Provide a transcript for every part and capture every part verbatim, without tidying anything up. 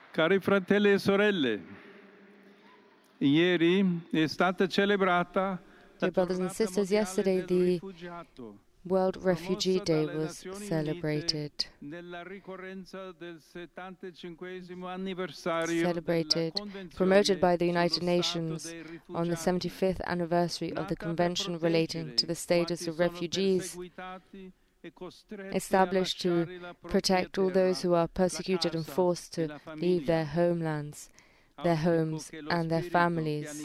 Cari fratelli e sorelle, ieri è stata celebrata Dear brothers and sisters, yesterday the World Refugee Day was celebrated. Celebrated, promoted by the United Nations on the seventy-fifth anniversary of the Convention relating to the status of refugees, established to protect all those who are persecuted and forced to leave their homelands, their homes and their families.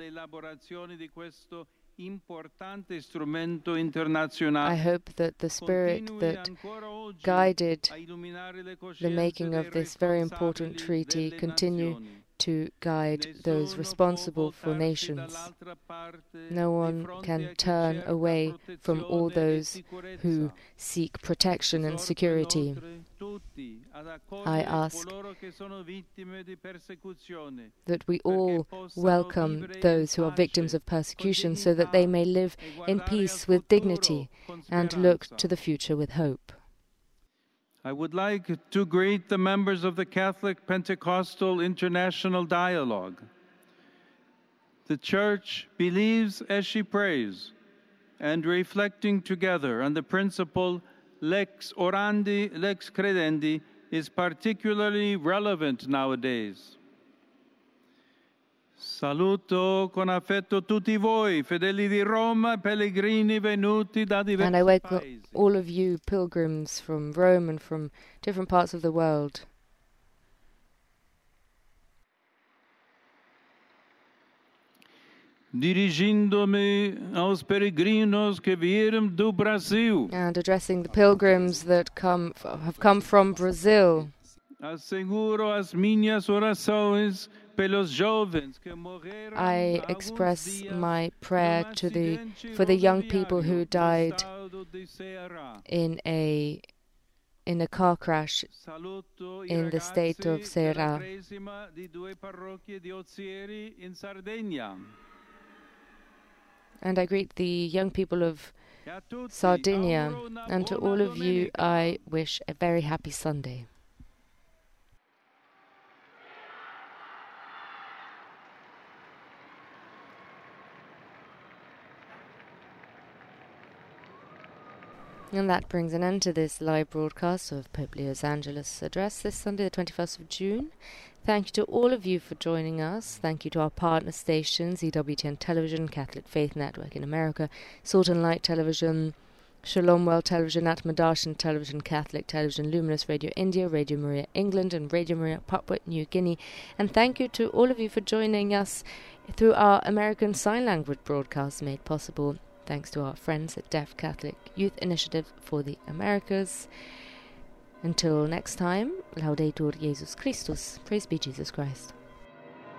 I hope that the spirit that guided the making of this very important treaty continue to guide those responsible for nations. No one can turn away from all those who seek protection and security. I ask that we all welcome those who are victims of persecution so that they may live in peace with dignity and look to the future with hope. I would like to greet the members of the Catholic Pentecostal International Dialogue. The Church believes as she prays, and reflecting together on the principle lex orandi, lex credendi is particularly relevant nowadays. Saluto con affetto tutti voi, fedeli di Roma, pellegrini venuti da diversi And I welcome all of you pilgrims from Rome and from different parts of the world. Dirigindo-me aos peregrinos que vieram do Brasil. And addressing the pilgrims that come have come from Brazil. Asseguro as minhas orações pelos jovens que morreram. I express my prayer to the for the young people who died in a in a car crash in the state of Ceará. And I greet the young people of Sardinia, and to all of you I wish a very happy Sunday. And that brings an end to this live broadcast of Pope Leo's Angelus address this Sunday, the twenty-first of June. Thank you to all of you for joining us. Thank you to our partner stations, E W T N Television, Catholic Faith Network in America, Salt and Light Television, Shalom World Television, Atmadarshan Television, Catholic Television, Luminous Radio India, Radio Maria England, and Radio Maria Papua New Guinea. And thank you to all of you for joining us through our American Sign Language broadcast made possible thanks to our friends at Deaf Catholic Youth Initiative for the Americas. Until next time, Laudetur Jesus Christus. Praise be Jesus Christ.